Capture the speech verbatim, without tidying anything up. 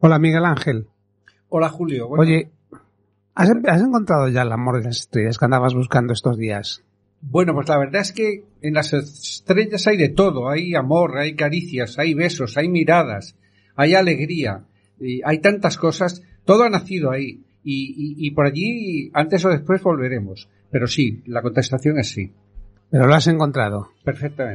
Hola, Miguel Ángel. Hola, Julio. Bueno, Oye, ¿has, ¿has encontrado ya el amor de las estrellas que andabas buscando estos días? Bueno, pues la verdad es que en las estrellas hay de todo. Hay amor, hay caricias, hay besos, hay miradas, hay alegría, y hay tantas cosas. Todo ha nacido ahí. Y, y, y por allí, antes o después, volveremos. Pero sí, la contestación es sí. Pero lo has encontrado. Perfectamente.